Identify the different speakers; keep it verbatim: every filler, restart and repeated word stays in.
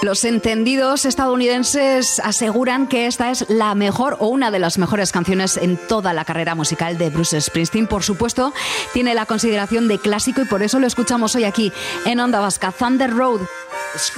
Speaker 1: Los entendidos estadounidenses aseguran que esta es la mejor o una de las mejores canciones en toda la carrera musical de Bruce Springsteen. Por supuesto, tiene la consideración de clásico y por eso lo escuchamos hoy aquí en Onda Vasca. Thunder Road.